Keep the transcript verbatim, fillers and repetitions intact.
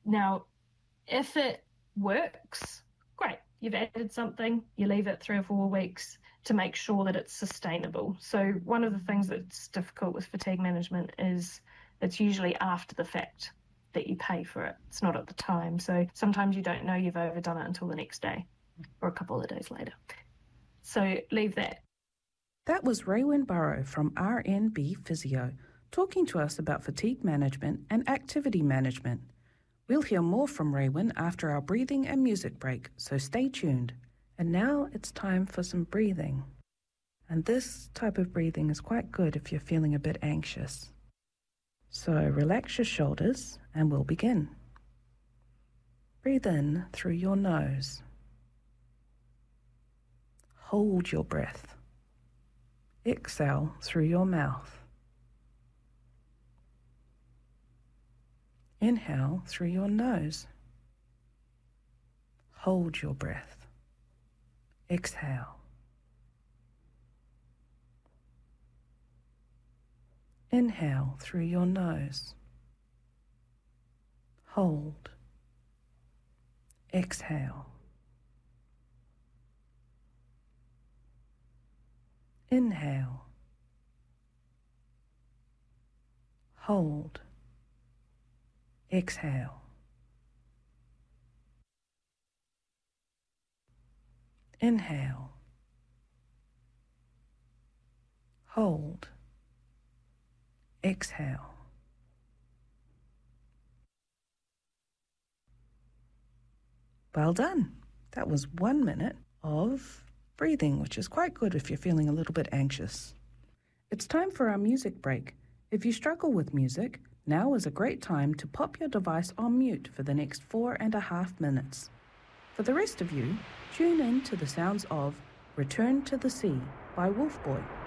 Now, if it works, great. You've added something, you leave it three or four weeks to make sure that it's sustainable. So one of the things that's difficult with fatigue management is it's usually after the fact that you pay for it. It's not at the time. So sometimes you don't know you've overdone it until the next day or a couple of days later. So leave that. That was Raewyn Burrow from R N B Physio, talking to us about fatigue management and activity management. We'll hear more from Raewyn after our breathing and music break, so stay tuned. And now it's time for some breathing. And this type of breathing is quite good if you're feeling a bit anxious. So relax your shoulders and we'll begin. Breathe in through your nose. Hold your breath. Exhale through your mouth. Inhale through your nose. Hold your breath. Exhale. Inhale through your nose. Hold. Exhale. Inhale. Hold. Exhale. Inhale. Hold. Exhale. Well done. That was one minute of breathing, which is quite good if you're feeling a little bit anxious. It's time for our music break. If you struggle with music, now is a great time to pop your device on mute for the next four and a half minutes. For the rest of you, tune in to the sounds of Return to the Sea by Wolfboy.